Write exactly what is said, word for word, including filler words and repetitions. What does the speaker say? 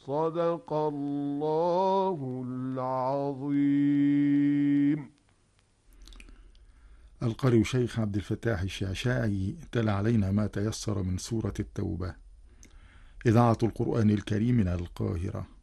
صدق الله العظيم. القارئ شيخ عبد الفتاح الشعشاعي تلا علينا ما تيسر من سورة التوبة. إذاعة القرآن الكريم من القاهرة.